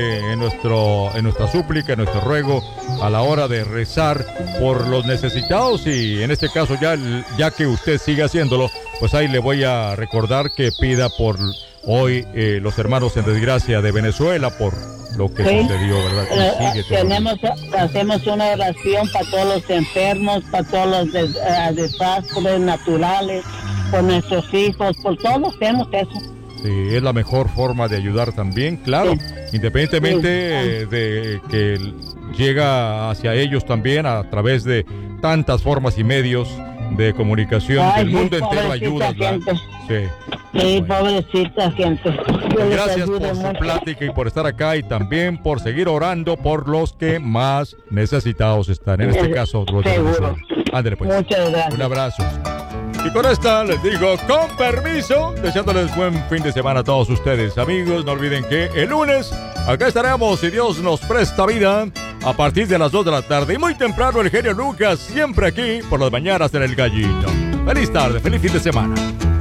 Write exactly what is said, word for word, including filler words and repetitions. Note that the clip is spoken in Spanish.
en, nuestro, en nuestra súplica, en nuestro ruego, a la hora de rezar por los necesitados y en este caso ya, ya que usted sigue haciéndolo, pues ahí le voy a recordar que pida por hoy eh, los hermanos en desgracia de Venezuela por lo que sí. sucedió, ¿verdad? Eh, sigue tenemos, hacemos una oración para todos los enfermos, para todos los des, uh, desastres naturales, por nuestros hijos, por todos hacemos eso. Sí, es la mejor forma de ayudar también, claro, sí. Independientemente sí. eh, de que llega hacia ellos también a través de tantas formas y medios de comunicación. Ay, del mundo sí, entero ayuda. Sí, sí, bueno. Pobrecita gente. Gracias por su mucho. Plática y por estar acá y también por seguir orando por los que más necesitados están. En este caso, los seguro. Ándale pues. Muchas gracias. Un abrazo. Y con esta les digo, con permiso, deseándoles buen fin de semana a todos ustedes, amigos. No olviden que el lunes acá estaremos, si Dios nos presta vida, a partir de las dos de la tarde. Y muy temprano el genio Lucas, siempre aquí por las mañanas en El Gallito. Feliz tarde, feliz fin de semana.